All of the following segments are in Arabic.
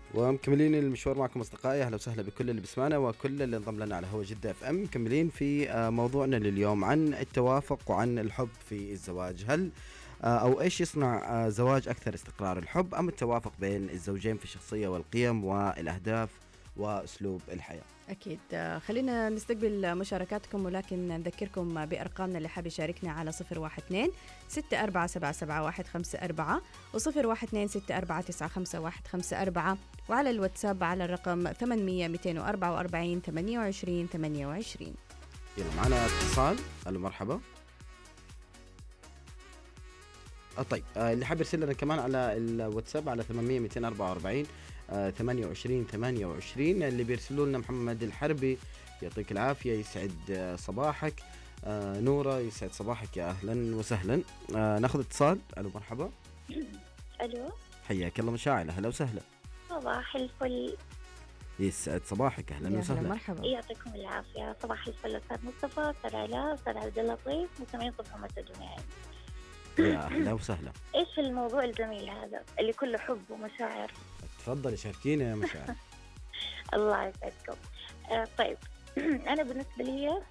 ومكملين المشوار معكم أصدقائي. أهلا وسهلا بكل اللي بيسمعنا وكل اللي انضم لنا على هوا جدة اف ام. مكملين في موضوعنا لليوم عن التوافق وعن الحب في الزواج. هل أو إيش يصنع زواج أكثر، استقرار الحب أم التوافق بين الزوجين في الشخصية والقيم والأهداف وأسلوب الحياة؟ أكيد. خلينا نستقبل مشاركاتكم، ولكن نذكركم بأرقامنا اللي حاب يشاركنا على 012 6477154 و012 6495154 وعلى الواتساب على الرقم 800 244 28 28. يلا معنا اتصال. ألو مرحبا. طيب اللي حاب يرسل لنا كمان على الواتساب على 800 244 28 28. اللي بيرسلوا لنا محمد الحربي يعطيك العافية، يسعد صباحك. نورة يسعد صباحك، يا أهلا وسهلا. ناخذ اتصال. ألو مرحبا. ألو حياك الله مشاعل، أهلا وسهلا. صباح الفل. يسعد صباحك، أهلا وسهلا. مرحبا. يعطيكم العافية. صباح الفل أستاذ مصطفى، أستاذ علاء، أستاذ عبد اللطيف، مستمعين صبح مسجونين. يا أهلا وسهلا. إيش الموضوع الجميل هذا اللي كله حب ومشاعر؟ تفضل شاركينا يا مشاعر. الله يسعدكم. طيب أنا بالنسبة لي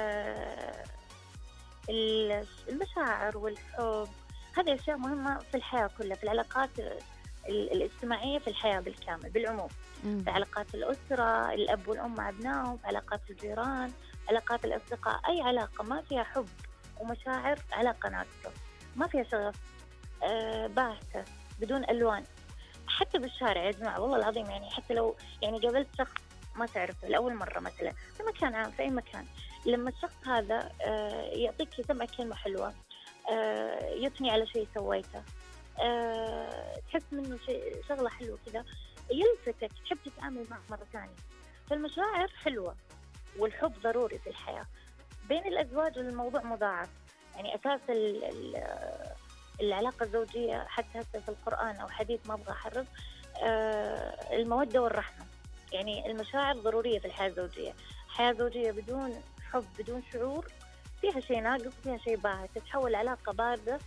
المشاعر والحب هذه أشياء مهمة في الحياة كلها، في العلاقات الاجتماعية، في الحياة بالكامل بالعموم، في علاقات الأسرة، الأب والأم مع أبنائهم، في علاقات الجيران، علاقات الأصدقاء. أي علاقة ما فيها حب ومشاعر علاقة ناقصة، ما فيها شغف، باهتة بدون ألوان. حتى بالشارع يا جماعة والله العظيم، يعني حتى لو يعني قابلت شخص ما تعرفه لأول مرة مثلا في مكان عام في أي مكان، لما الشخص هذا يعطيك يسمعك كلمة حلوة، يثني على شيء سويته، تحس منه شيء شغلة حلوة كذا، يلفتك تحب تتعامل معه مرة ثانية. فالمشاعر حلوة والحب ضروري في الحياة. بين الأزواج الموضوع مضاعف، يعني أساس العلاقة الزوجية حتى في القرآن أو حديث ما أبغى أحرف، المودة والرحمة. يعني المشاعر ضرورية في الحياة الزوجية. حياة زوجية بدون حب بدون شعور فيها شيء ناقص، فيها شيء باهت، تتحول علاقة باردة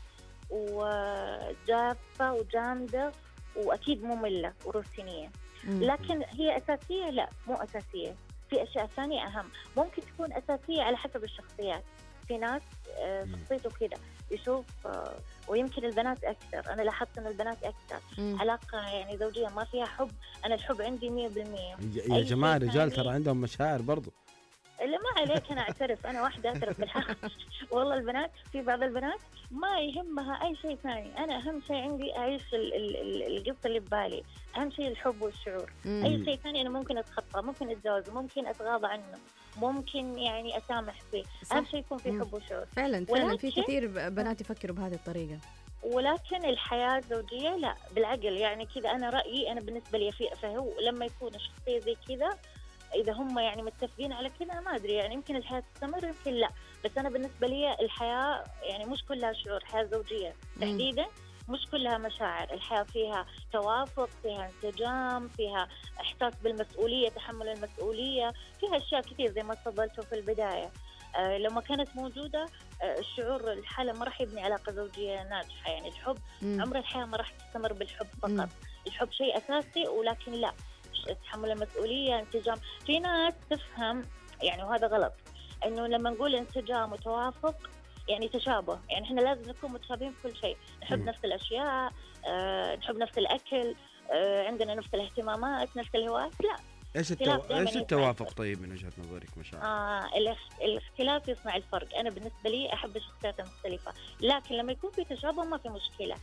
وجافة وجامدة وأكيد مملة وروتينية. لكن هي أساسية؟ لا مو أساسية، في أشياء ثانية أهم ممكن تكون أساسية على حسب الشخصيات. في ناس شخصيته كده يشوف، ويمكن البنات أكثر، أنا لاحظت أن البنات أكثر علاقة يعني زوجية ما فيها حب. أنا الحب عندي 100%. يا جماعة الرجال ترى عندهم مشاعر برضو. لا ما عليك، أنا أعترف، أنا واحدة أعترف بالحق. والله البنات، في بعض البنات ما يهمها أي شيء ثاني. أنا أهم شيء عندي أعيش القصة اللي ببالي، أهم شيء الحب والشعور. أي شيء ثاني أنا ممكن أتخطى، ممكن أتجاوز، ممكن أتغاضى عنه، ممكن يعني أسامح فيه. أهم شيء يكون في حب وشعور. فعلا في كثير بنات يفكروا بهذه الطريقة. ولكن الحياة الزوجية لا، بالعقل يعني كذا. أنا رأيي أنا بالنسبة لي فهو لما يكون الشخصية زي كذا، إذا هم يعني متفقين على كذا ما أدري، يعني يمكن الحياة تستمر يمكن لا. بس أنا بالنسبة لي الحياة يعني مش كلها شعور. الحياة الزوجية تحديدا مش كلها مشاعر. الحياة فيها توافق، فيها انسجام، فيها إحساس بالمسؤولية، تحمل المسؤولية، فيها أشياء كثير زي ما تفضلتوا في البداية. لو ما كانت موجودة الشعور الحالة ما راح يبني علاقة زوجية ناجحة. يعني الحب عمر الحياة ما راح تستمر بالحب فقط. الحب شيء أساسي، ولكن لا، تحمل المسؤولية، انسجام. في ناس تفهم يعني وهذا غلط، انه لما نقول انسجام وتوافق يعني تشابه، يعني احنا لازم نكون متشابهين في كل شيء، نحب نفس الاشياء، نحب نفس الاكل، عندنا نفس الاهتمامات، نفس الهوايات. لا. ايش التوافق طيب من وجهة نظرك مشاعر؟ الاختلاف يصنع الفرق. انا بالنسبة لي احب الشخصيات المختلفة، لكن لما يكون في تشابه ما في مشكلة.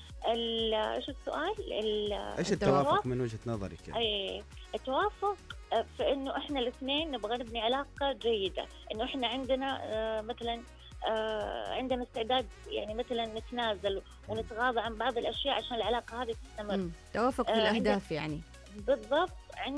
ايش السؤال؟ ايش التوافق من وجهة نظرك يعني؟ اي التوافق في انه احنا الاثنين نبغى نبني علاقة جيدة، انه احنا عندنا مثلا عندنا استعداد يعني مثلا نتنازل ونتغاضى عن بعض الاشياء عشان العلاقة هذه تستمر. توافق في الاهداف يعني. بالضبط.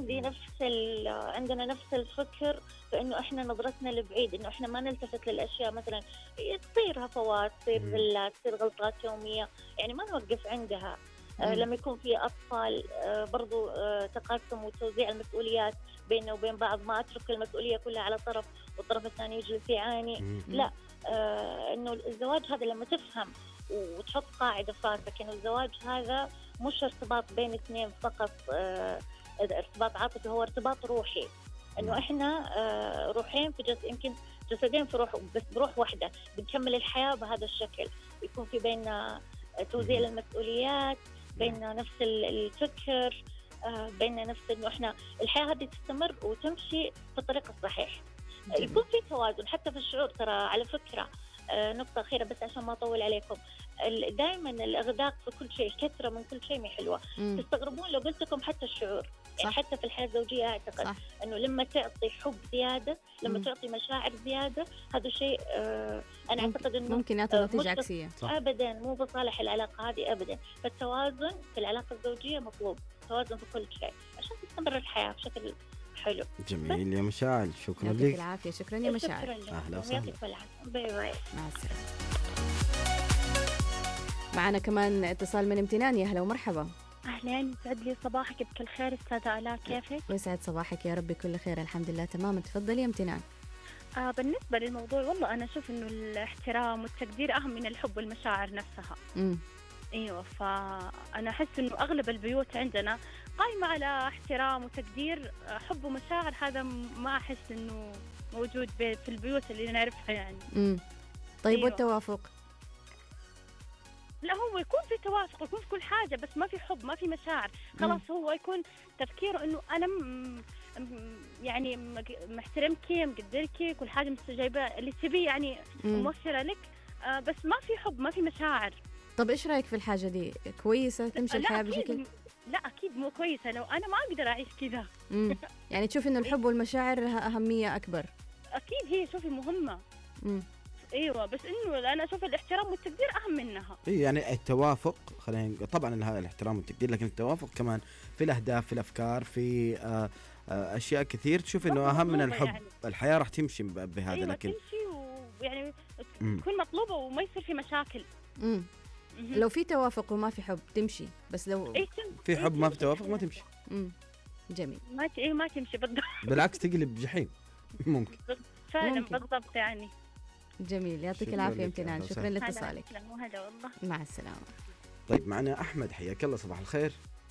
عندنا نفس الفكر في انه احنا نظرتنا لبعيد، انه احنا ما نلتفت للاشياء مثلا تصير هفوات، تصير غلات، تصير غلطات يوميه، يعني ما نوقف عندها. لما يكون في اطفال برضو تقاسم وتوزيع المسؤوليات بيننا وبين بعض، ما اترك المسؤوليه كلها على طرف والطرف الثاني يجلس يعاني. لا، انه الزواج هذا لما تفهم وتحط قاعده في راسك انه الزواج هذا مش ارتباط بين اثنين فقط، ارتباط عاطفي، هو ارتباط روحي. انه احنا روحين في جسد، يمكن جسدين في روح، بس بروح واحده بنكمل الحياه بهذا الشكل. يكون في بيننا توزيع المسؤوليات، بيننا نفس الفكر، بيننا نفس انه احنا الحياه هذه تستمر وتمشي في الطريق الصحيح. يكون في توازن حتى في الشعور. ترى على فكره نقطه اخيره بس عشان ما اطول عليكم، دائما الاغداق في كل شيء، الكثره من كل شيء ما حلوه. تستغربون لو قلت لكم حتى الشعور، يعني حتى في الحياه الزوجيه اعتقد صح. انه لما تعطي حب زياده، لما تعطي مشاعر زياده، هذا شيء انا اعتقد انه ممكن يعطي نتيجه عكسيه. ابدا مو بصالح العلاقه هذه ابدا. فالتوازن في العلاقه الزوجيه مطلوب، توازن في كل شيء عشان تستمر الحياه بشكل حلو. جميل يا مشاعل، شكرا لك. يعطيك العافيه. شكرا يا مشاعل. اهلا وسهلا. باي باي. مع السلامه. معنا كمان اتصال من امتنان. يا هلا ومرحبا. أهلين، يسعد لي صباحك بكل خير أستاذة آلاء، كيفك؟ ويسعد صباحك يا رب بكل خير، الحمد لله تمام. تفضلي يا امتنان. بالنسبة للموضوع والله أنا أشوف إنه الاحترام والتقدير أهم من الحب والمشاعر نفسها. أيوة، فأنا أحس إنه أغلب البيوت عندنا قايمة على احترام وتقدير. حب ومشاعر هذا ما أحس إنه موجود في البيوت اللي نعرفها يعني. طيب أيوة. والتوافق؟ لا، هو يكون في توافق، يكون في كل حاجة، بس ما في حب، ما في مشاعر. خلاص هو يكون تفكيره إنه أنا يعني محترمكي، مقدركي، كل حاجة مستجايبة اللي تبيه يعني، موفرة لك، بس ما في حب، ما في مشاعر. طب إيش رأيك في الحاجة دي؟ كويسة تمشي الحياة بشكل؟ لا أكيد مو كويسة، لو أنا ما أقدر أعيش كذا. يعني تشوف إنه الحب والمشاعر أهمية أكبر؟ أكيد هي شوفي مهمة. ايوه، بس انه انا اشوف الاحترام والتقدير اهم منها. يعني التوافق، خلينا طبعا هذا الاحترام والتقدير، لكن التوافق كمان في الاهداف، في الافكار، في اشياء كثير تشوف انه اهم من الحب. يعني الحياه راح تمشي بهذا. أيوة لكن تمشي ويعني تكون مطلوبه وما يصير في مشاكل. لو في توافق وما في حب تمشي، بس لو في حب ما في توافق ما تمشي. جميل. ما تمشي بالضبط. بالعكس تقلب جحيم. ممكن فعلا بالضبط يعني. جميل، يعطيك العافية امتنان، شكرا لاتصالك. مع السلامة. طيب معنا أحمد، حياك الله، صباح الخير.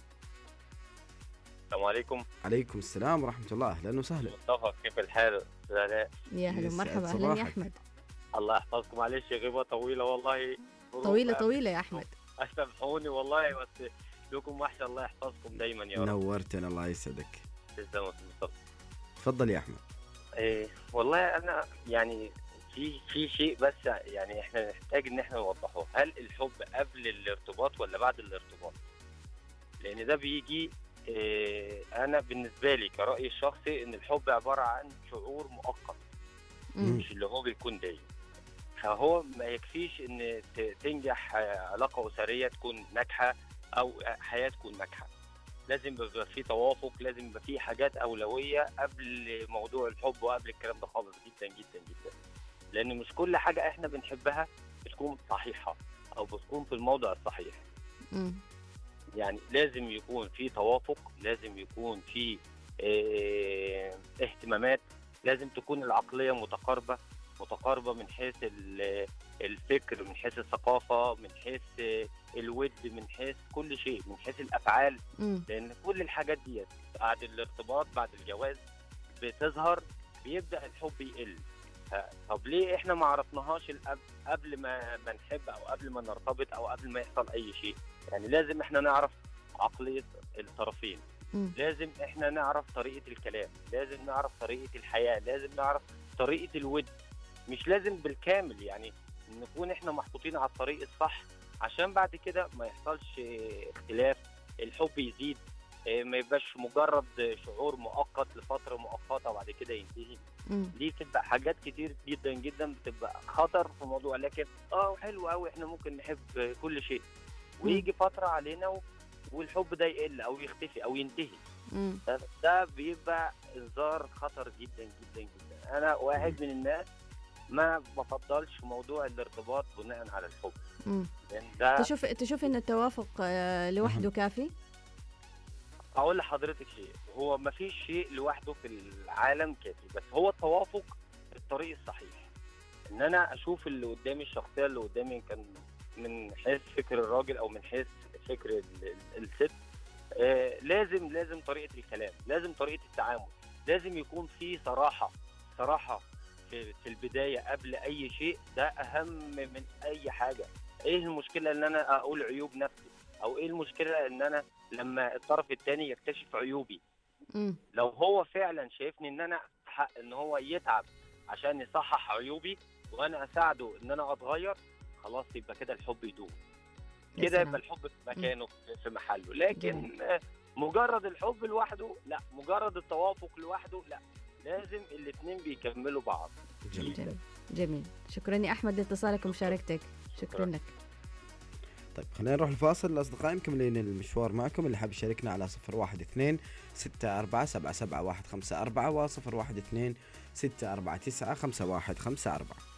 السلام عليكم. عليكم السلام ورحمة الله، أهلا وسهلا. مصطفى، كيف الحال؟ يا هلا ومرحبا. أهلا يا أحمد. الله يحفظكم، معلش غيبة طويلة والله. طويلة يا أحمد. أسامحوني والله، بس لكم وحشة، الله يحفظكم دايما يا رب. نورتنا، الله يسعدك. تسلم مصطفى. تفضل يا أحمد. والله أنا يعني في شيء بس يعني احنا نحتاج ان احنا نوضحه. هل الحب قبل الارتباط ولا بعد الارتباط؟ لان ده بيجي انا بالنسبه لي كرأيي الشخصي ان الحب عباره عن شعور مؤقت، مش اللي هو بيكون دايم. فهو ما يكفيش ان تنجح علاقه اسريه تكون ناجحه او حياه تكون ناجحه. لازم يبقى في توافق، لازم يبقى في حاجات اولويه قبل موضوع الحب وقبل الكلام ده خالص، جدا جدا جدا. لأن مش كل حاجة إحنا بنحبها بتكون صحيحة أو بتكون في الموضع الصحيح. يعني لازم يكون في توافق، لازم يكون في اهتمامات، لازم تكون العقلية متقاربة من حيث الفكر، من حيث الثقافة، من حيث الود، من حيث كل شيء، من حيث الأفعال. لأن كل الحاجات دي بعد الارتباط، بعد الجواز بتظهر، بيبدأ الحب يقل. طب ليه احنا ما عرفناهاش قبل ما نحب او قبل ما نرتبط او قبل ما يحصل اي شيء؟ يعني لازم احنا نعرف عقلية الطرفين، لازم احنا نعرف طريقة الكلام، لازم نعرف طريقة الحياة، لازم نعرف طريقة الود. مش لازم بالكامل، يعني نكون احنا محطوطين على الطريق الصح عشان بعد كده ما يحصلش اختلاف، الحب يزيد، ما يبقاش مجرد شعور مؤقت لفترة مؤقتة وبعد كده ينتهي. دي بتبقى حاجات كتير جدا جدا بتبقى خطر في الموضوع. لكن حلو قوي احنا ممكن نحب كل شيء ويجي فترة علينا والحب ده يقل او يختفي او ينتهي. ده بيبقى انذار خطر جدا جدا جدا. انا واحد من الناس ما بفضلش موضوع الارتباط بناء على الحب. ده تشوف ان التوافق لوحده كافي؟ اقول لحضرتك شيء، هو ما فيش شيء لوحده في العالم كافي، بس هو التوافق الطريق الصحيح. ان انا اشوف اللي قدامي، الشخصيه اللي قدامي، كان من حيث فكر الراجل او من حيث فكر الست. لازم طريقه الكلام، لازم طريقه التعامل، لازم يكون في صراحه في البدايه قبل اي شيء. ده اهم من اي حاجه. ايه المشكله ان انا اقول عيوب نفسي، او ايه المشكله ان انا لما الطرف الثاني يكتشف عيوبي؟ لو هو فعلا شايفني ان انا حق ان هو يتعب عشان يصحح عيوبي وانا اساعده ان انا اتغير، خلاص يبقى كده الحب يدوم، كده يبقى الحب في مكانه في محله. لكن مجرد الحب لوحده لا، مجرد التوافق لوحده لا، لازم الاثنين بيكملوا بعض. جميل. شكرا يا احمد لاتصالك ومشاركتك. شكرا لك. طيب خلينا نروح الفاصل. الأصدقاء مكملين المشوار معكم. اللي حاب يشاركنا على 012 64 77 154 و 012 649 5154.